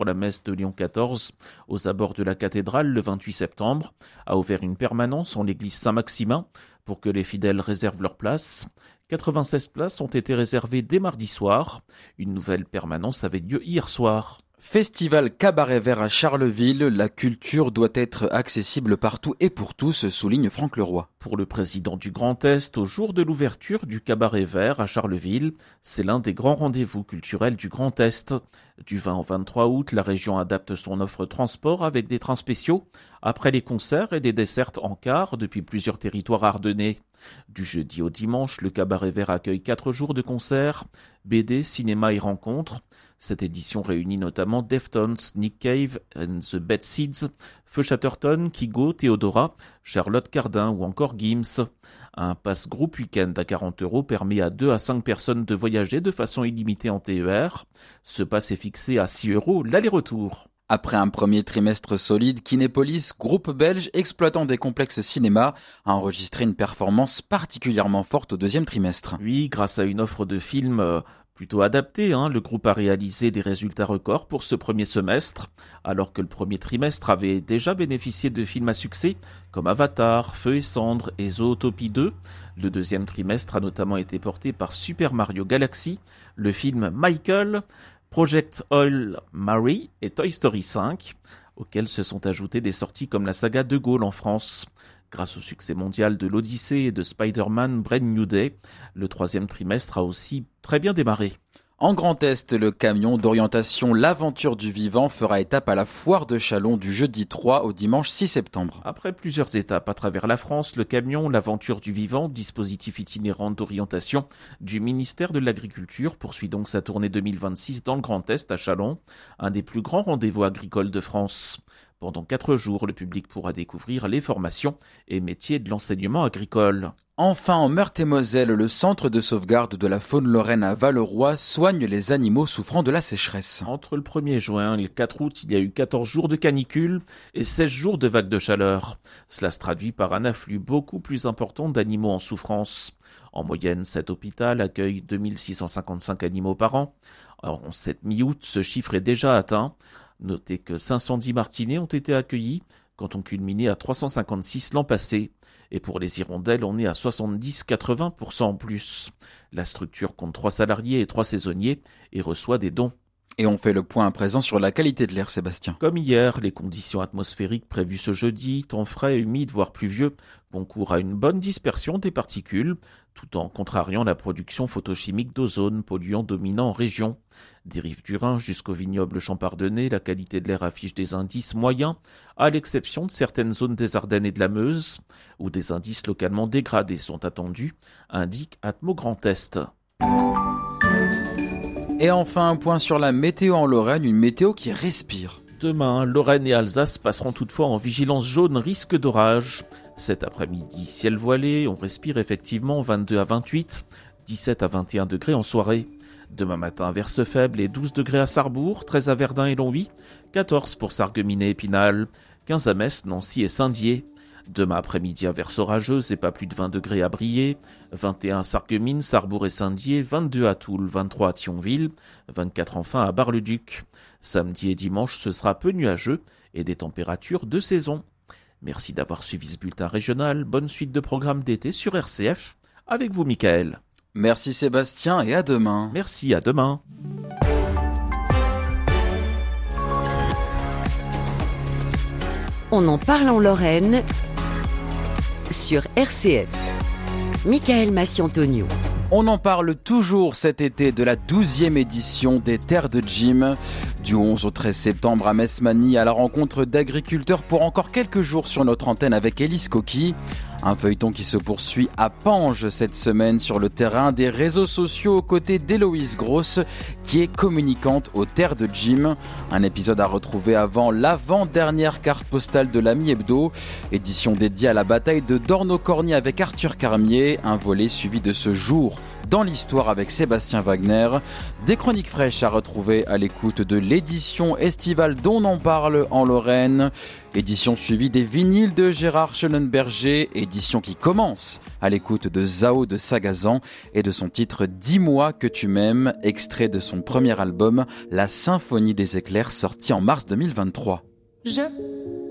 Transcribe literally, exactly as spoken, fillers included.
pour la messe de Léon quatorze aux abords de la cathédrale le vingt-huit septembre, a ouvert une permanence en l'église Saint-Maximin pour que les fidèles réservent leurs places. quatre-vingt-seize places ont été réservées dès mardi soir. Une nouvelle permanence avait lieu hier soir. Festival Cabaret Vert à Charleville, la culture doit être accessible partout et pour tous, souligne Franck Leroy. Pour le président du Grand Est, au jour de l'ouverture du Cabaret Vert à Charleville, c'est l'un des grands rendez-vous culturels du Grand Est. Du vingt au vingt-trois août, la région adapte son offre transport avec des trains spéciaux, après les concerts et des dessertes en car depuis plusieurs territoires ardennais. Du jeudi au dimanche, le Cabaret Vert accueille quatre jours de concerts, B D, cinéma et rencontres. Cette édition réunit notamment Deftones, Nick Cave and the Bad Seeds, Feu Chatterton, Kygo, Theodora, Charlotte Cardin ou encore Gims. Un pass groupe week-end à quarante euros permet à deux à cinq personnes de voyager de façon illimitée en T E R. Ce pass est fixé à six euros l'aller-retour. Après un premier trimestre solide, Kinépolis, groupe belge exploitant des complexes cinéma, a enregistré une performance particulièrement forte au deuxième trimestre. Oui, grâce à une offre de films euh, plutôt adaptée, hein, le groupe a réalisé des résultats records pour ce premier semestre, alors que le premier trimestre avait déjà bénéficié de films à succès comme Avatar, Feu et Cendres et Zootopie deux. Le deuxième trimestre a notamment été porté par Super Mario Galaxy, le film Michael, Project Oil Mary et Toy Story cinq, auxquels se sont ajoutées des sorties comme la saga De Gaulle en France. Grâce au succès mondial de l'Odyssée et de Spider-Man Brand New Day, le troisième trimestre a aussi très bien démarré. En Grand Est, le camion d'orientation L'Aventure du Vivant fera étape à la foire de Châlons du jeudi trois au dimanche six septembre. Après plusieurs étapes à travers la France, le camion L'Aventure du Vivant, dispositif itinérant d'orientation du ministère de l'Agriculture, poursuit donc sa tournée deux mille vingt-six dans le Grand Est à Châlons, un des plus grands rendez-vous agricoles de France. Pendant quatre jours, le public pourra découvrir les formations et métiers de l'enseignement agricole. Enfin, en Meurthe-et-Moselle, le centre de sauvegarde de la faune lorraine à Valleroy soigne les animaux souffrant de la sécheresse. Entre le premier juin et le quatre août, il y a eu quatorze jours de canicule et seize jours de vagues de chaleur. Cela se traduit par un afflux beaucoup plus important d'animaux en souffrance. En moyenne, cet hôpital accueille deux mille six cent cinquante-cinq animaux par an. Alors, en cette mi-août, ce chiffre est déjà atteint. Notez que cinq cent dix martinets ont été accueillis, quand on culminait à trois cent cinquante-six l'an passé. Et pour les hirondelles, on est à soixante-dix à quatre-vingts pour cent en plus. La structure compte trois salariés et trois saisonniers et reçoit des dons. Et on fait le point à présent sur la qualité de l'air, Sébastien. Comme hier, les conditions atmosphériques prévues ce jeudi, temps frais, humide, voire pluvieux, concourent à une bonne dispersion des particules, tout en contrariant la production photochimique d'ozone, polluant dominant en région. Des rives du Rhin jusqu'au vignoble champardonnais, la qualité de l'air affiche des indices moyens, à l'exception de certaines zones des Ardennes et de la Meuse, où des indices localement dégradés sont attendus, indique Atmo Grand Est. Et enfin, un point sur la météo en Lorraine, une météo qui respire. Demain, Lorraine et Alsace passeront toutefois en vigilance jaune risque d'orage. Cet après-midi, ciel voilé, on respire effectivement vingt-deux à vingt-huit, dix-sept à vingt et un degrés en soirée. Demain matin, averse faible et douze degrés à Sarrebourg, treize à Verdun et Longwy, quatorze pour Sarreguemines et Épinal, quinze à Metz, Nancy et Saint-Dié. Demain après-midi, averse orageuse et pas plus de vingt degrés à Briey, vingt et un à Sarreguemines, Sarrebourg et Saint-Dié, vingt-deux à Toul, vingt-trois à Thionville, vingt-quatre enfin à Bar-le-Duc. Samedi et dimanche, ce sera peu nuageux et des températures de saison. Merci d'avoir suivi ce bulletin régional. Bonne suite de programmes d'été sur R C F. Avec vous, Michael. Merci Sébastien et à demain. Merci, à demain. On en parle en Lorraine sur R C F. Michael Massi-Antonio. On en parle toujours cet été de la douzième édition des Terres de Gym. Du onze au treize septembre à Mesmani, à la rencontre d'agriculteurs pour encore quelques jours sur notre antenne avec Élise Coqui. Un feuilleton qui se poursuit à Pange cette semaine sur le terrain des réseaux sociaux aux côtés d'Héloïse Grosse qui est communicante aux Terres de Gym. Un épisode à retrouver avant l'avant-dernière carte postale de l'Ami Hebdo. Édition dédiée à la bataille de Dorno-Cornier avec Arthur Carmier. Un volet suivi de ce jour dans l'histoire avec Sébastien Wagner. Des chroniques fraîches à retrouver à l'écoute de l'édition estivale dont on en parle en Lorraine. Édition suivie des vinyles de Gérard Schellenberger, édition qui commence à l'écoute de Zao de Sagazan et de son titre « Dis-moi que tu m'aimes », extrait de son premier album La Symphonie des éclairs, sorti en mars deux mille vingt-trois. Je